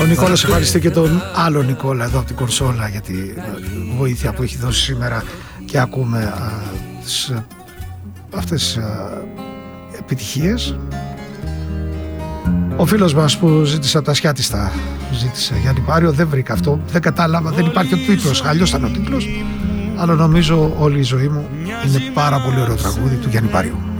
Ο Νικόλας ευχαριστεί και τον άλλο Νικόλα εδώ από την κονσόλα για τη βοήθεια που έχει δώσει σήμερα και ακούμε αυτές τις επιτυχίες. Ο φίλος μας που ζήτησε τα Ασιάτιστα, ζήτησε Γιάννη Πάριο, δεν βρήκα αυτό, δεν κατάλαβα, δεν υπάρχει ο τίτλος, αλλιώς ήταν ο τίτλος, αλλά νομίζω όλη η ζωή μου είναι πάρα πολύ ωραίο τραγούδι του Γιάννη Πάριου.